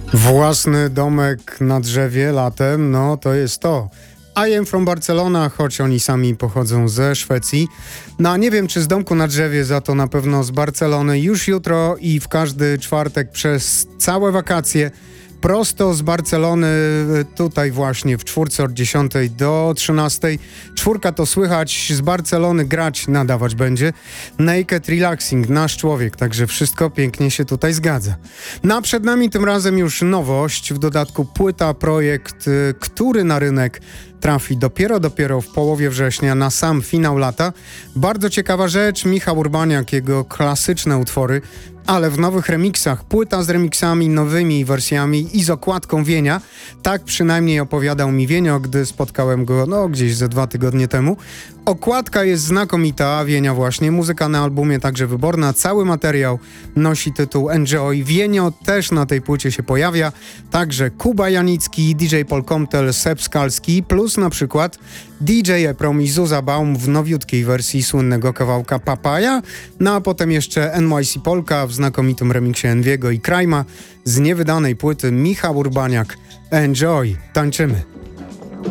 Własny domek na drzewie latem, no to jest to. I am from Barcelona, choć oni sami pochodzą ze Szwecji. No nie wiem, czy z domku na drzewie, za to na pewno z Barcelony już jutro i w każdy czwartek przez całe wakacje. Prosto z Barcelony, tutaj właśnie w czwórce od 10 do 13. Czwórka to słychać, z Barcelony grać, nadawać będzie Naked Relaxing, nasz człowiek, także wszystko pięknie się tutaj zgadza. No a przed nami tym razem już nowość, w dodatku płyta, projekt, który na rynek trafi dopiero w połowie września na sam finał lata. Bardzo ciekawa rzecz, Michał Urbaniak, jego klasyczne utwory, ale w nowych remixach, płyta z remixami, nowymi wersjami i z okładką Wienia. Tak przynajmniej opowiadał mi Wienio, gdy spotkałem go gdzieś ze 2 tygodnie temu. Okładka jest znakomita, Wienia właśnie, muzyka na albumie także wyborna, cały materiał nosi tytuł Enjoy. Wienio też na tej płycie się pojawia, także Kuba Janicki, DJ Paul Comtel, Seb Skalski, plus na przykład DJ Eprom i Zuza Baum w nowiutkiej wersji słynnego kawałka Papaya, no a potem jeszcze NYC Polka w znakomitym remiksie Enviego i Krajma z niewydanej płyty Michał Urbaniak. Enjoy, tańczymy.